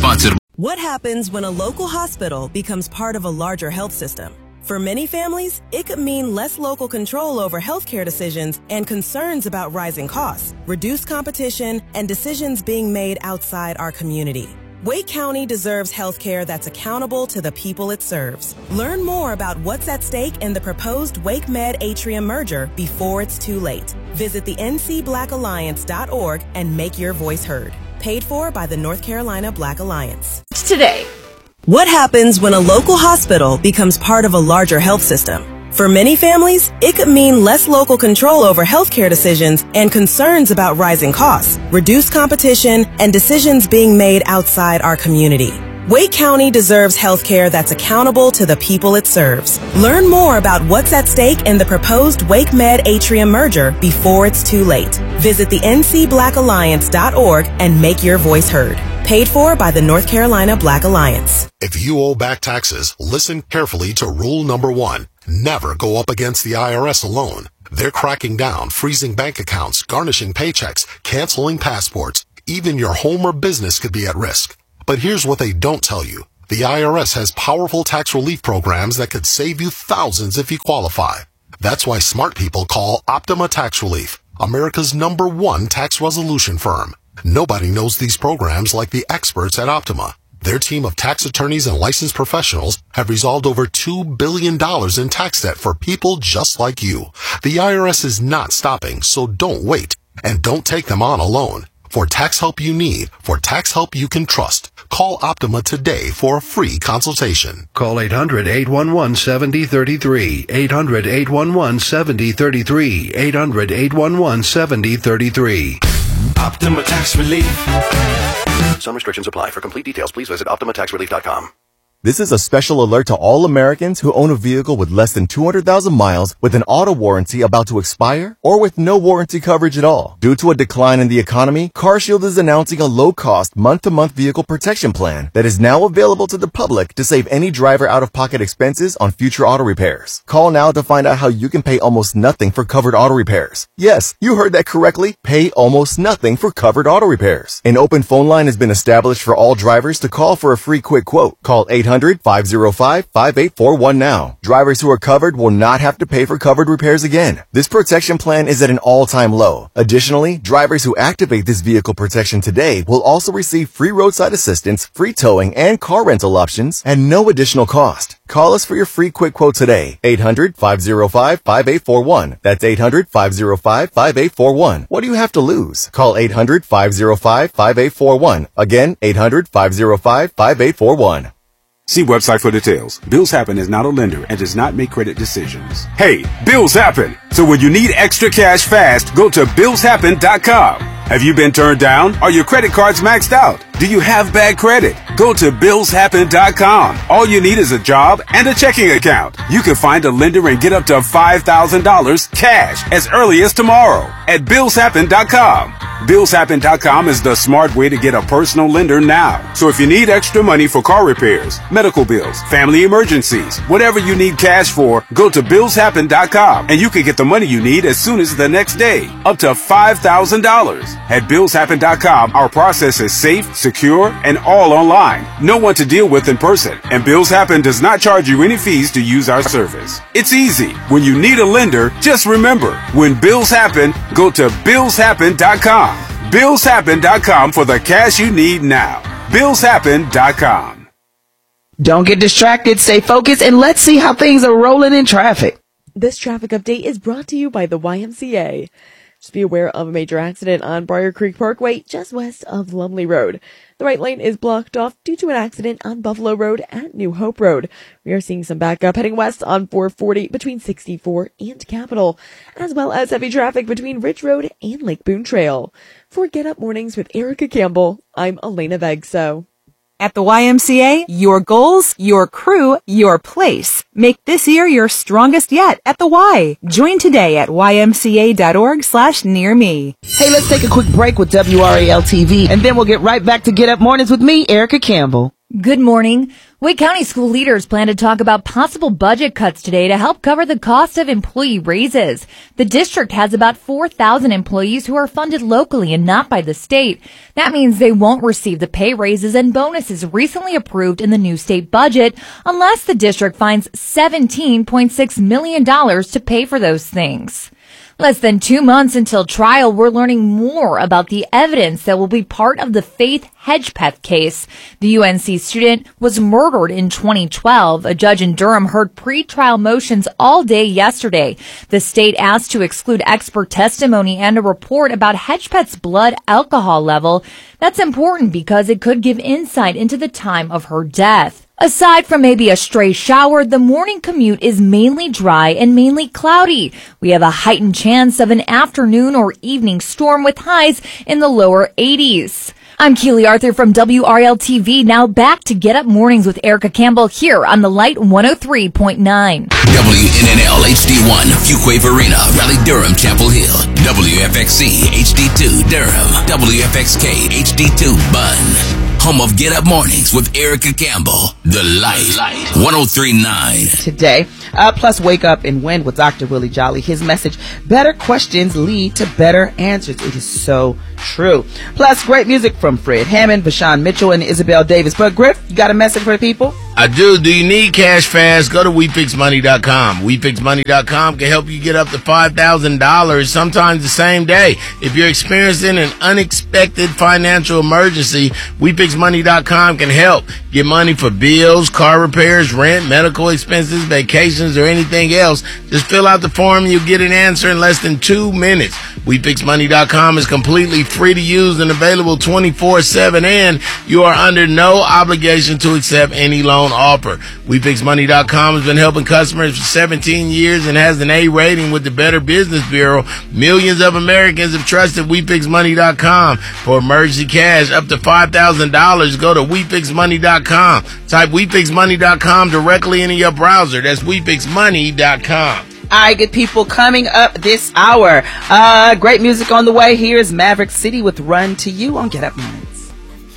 Sponsored. What happens when a local hospital becomes part of a larger health system? For many families, it could mean less local control over healthcare decisions and concerns about rising costs, reduced competition, and decisions being made outside our community. Wake County deserves healthcare that's accountable to the people it serves. Learn more about what's at stake in the proposed Wake Med Atrium merger before it's too late. Visit the ncblackalliance.org and make your voice heard. Paid for by the North Carolina Black Alliance. Today. What happens when a local hospital becomes part of a larger health system? For many families, it could mean less local control over healthcare decisions and concerns about rising costs, reduced competition, and decisions being made outside our community. Wake County deserves healthcare that's accountable to the people it serves. Learn more about what's at stake in the proposed Wake Med Atrium merger before it's too late. Visit the ncblackalliance.org and make your voice heard. Paid for by the North Carolina Black Alliance. If you owe back taxes, listen carefully to rule number 1. Never go up against the IRS alone. They're cracking down, freezing bank accounts, garnishing paychecks, canceling passports. Even your home or business could be at risk. But here's what they don't tell you. The IRS has powerful tax relief programs that could save you thousands if you qualify. That's why smart people call Optima Tax Relief, America's #1 tax resolution firm. Nobody knows these programs like the experts at Optima. Their team of tax attorneys and licensed professionals have resolved over $2 billion in tax debt for people just like you. The IRS is not stopping, so don't wait. And don't take them on alone. For tax help you need, for tax help you can trust, call Optima today for a free consultation. Call 800-811-7033, 800-811-7033, 800-811-7033. Optima Tax Relief. Some restrictions apply. For complete details, please visit OptimaTaxRelief.com. This is a special alert to all Americans who own a vehicle with less than 200,000 miles with an auto warranty about to expire or with no warranty coverage at all. Due to a decline in the economy, CarShield is announcing a low-cost month-to-month vehicle protection plan that is now available to the public to save any driver out-of-pocket expenses on future auto repairs. Call now to find out how you can pay almost nothing for covered auto repairs. Yes, you heard that correctly. Pay almost nothing for covered auto repairs. An open phone line has been established for all drivers to call for a free quick quote. Call 800-505-5841 now. Drivers who are covered will not have to pay for covered repairs again. This protection plan is at an all-time low. Additionally, drivers who activate this vehicle protection today will also receive free roadside assistance, free towing, and car rental options at no additional cost. Call us for your free quick quote today. 800-505-5841. That's 800-505-5841. What do you have to lose? Call 800-505-5841. Again, 800-505-5841. See website for details. Bills Happen is not a lender and does not make credit decisions. Hey, bills happen! So when you need extra cash fast, go to BillsHappen.com. Have you been turned down? Are your credit cards maxed out? Do you have bad credit? Go to BillsHappen.com. All you need is a job and a checking account. You can find a lender and get up to $5,000 cash as early as tomorrow at BillsHappen.com. BillsHappen.com is the smart way to get a personal lender now. So if you need extra money for car repairs, medical bills, family emergencies, whatever you need cash for, go to BillsHappen.com and you can get the money you need as soon as the next day, up to $5,000. At BillsHappen.com, our process is safe, secure, and all online. No one to deal with in person. And Bills Happen does not charge you any fees to use our service. It's easy. When you need a lender, just remember, when bills happen, go to BillsHappen.com. BillsHappen.com for the cash you need now. BillsHappen.com. Don't get distracted, stay focused, and let's see how things are rolling in traffic. This traffic update is brought to you by the YMCA. Just be aware of a major accident on Briar Creek Parkway, just west of Lumley Road. The right lane is blocked off due to an accident on Buffalo Road at New Hope Road. We are seeing some backup heading west on 440 between 64 and Capitol, as well as heavy traffic between Ridge Road and Lake Boone Trail. For Get Up Mornings with Erica Campbell, I'm Elena Vegso. At the YMCA, your goals, your crew, your place. Make this year your strongest yet at the Y. Join today at ymca.org/nearme. Hey, let's take a quick break with WRAL TV, and then we'll get right back to Get Up Mornings with me, Erica Campbell. Good morning. Wake County school leaders plan to talk about possible budget cuts today to help cover the cost of employee raises. The district has about 4,000 employees who are funded locally and not by the state. That means they won't receive the pay raises and bonuses recently approved in the new state budget unless the district finds $17.6 million to pay for those things. Less than 2 months until trial, we're learning more about the evidence that will be part of the Faith Hedgepeth case. The UNC student was murdered in 2012. A judge in Durham heard pretrial motions all day yesterday. The state asked to exclude expert testimony and a report about Hedgepeth's blood alcohol level. That's important because it could give insight into the time of her death. Aside from maybe a stray shower, the morning commute is mainly dry and mainly cloudy. We have a heightened chance of an afternoon or evening storm with highs in the lower 80s. I'm Keely Arthur from WRL-TV. Now back to Get Up Mornings with Erica Campbell here on the Light 103.9. WNNL HD1, Fuquay Varina, Raleigh Durham, Chapel Hill. WFXC HD2, Durham. WFXK HD2, Bunn. Home of Get Up Mornings with Erica Campbell. The Light 103.9. Today, plus Wake Up and Win with Dr. Willie Jolly. His message, better questions lead to better answers. It is so true. Plus, great music from Fred Hammond, Vashawn Mitchell, and Isabel Davis. But Griff, you got a message for the people? I do. Do you need cash fast? Go to WeFixMoney.com. WeFixMoney.com can help you get up to $5,000 sometimes the same day. If you're experiencing an unexpected financial emergency, WeFixMoney.com can help. Get money for bills, car repairs, rent, medical expenses, vacations, or anything else. Just fill out the form and you'll get an answer in less than 2 minutes. WeFixMoney.com is completely free to use and available 24/7, and you are under no obligation to accept any loan offer. WeFixMoney.com has been helping customers for 17 years and has an A rating with the Better Business Bureau. Millions of Americans have trusted WeFixMoney.com for emergency cash up to $5,000. Go to WeFixMoney.com. Type WeFixMoney.com directly into your browser. That's WeFixMoney.com. All right, good people, coming up this hour. Great music on the way. Here's Maverick City with Run to You on Get Up Morning.